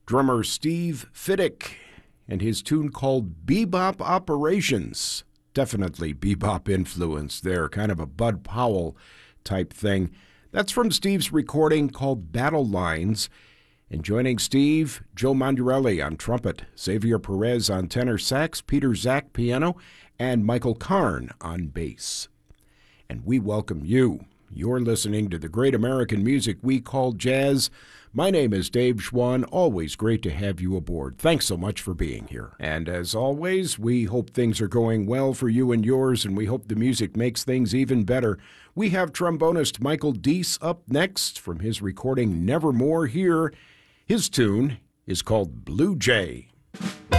drummer Steve Fiddick and his tune called Bebop Operations. Definitely bebop influence there, kind of a Bud Powell type thing. That's from Steve's recording called Battle Lines. And joining Steve, Joe Mondurelli on trumpet, Xavier Perez on tenor sax, Peter Zach piano, and Michael Karn on bass. And we welcome you. You're listening to the great American music we call jazz. My name is Dave Schwann. Always great to have you aboard. Thanks so much for being here. And as always, we hope things are going well for you and yours, and we hope the music makes things even better. We have trombonist Michael Deese up next from his recording Nevermore here. His tune is called Blue Jay.